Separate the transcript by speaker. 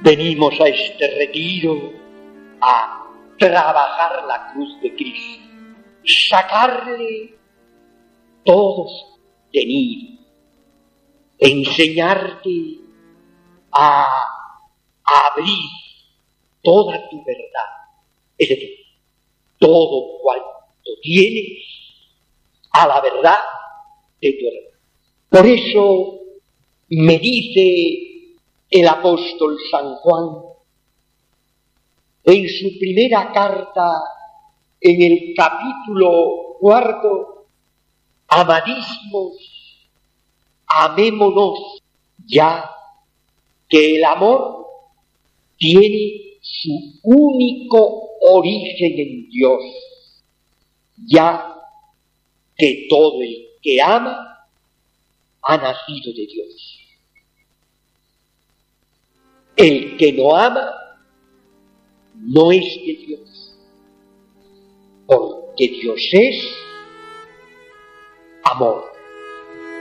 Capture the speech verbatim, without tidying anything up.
Speaker 1: venimos a este retiro a trabajar la cruz de Cristo, sacarle todo su contenido, enseñarte a abrir toda tu verdad, es decir, todo cuanto tienes a la verdad de tu hermano. Por eso me dice el apóstol San Juan en su primera carta, en el capítulo cuarto: amadísimos, amémonos ya, que el amor tiene su único origen en Dios, ya que todo el que ama ha nacido de Dios. El que no ama no es de Dios, porque Dios es amor.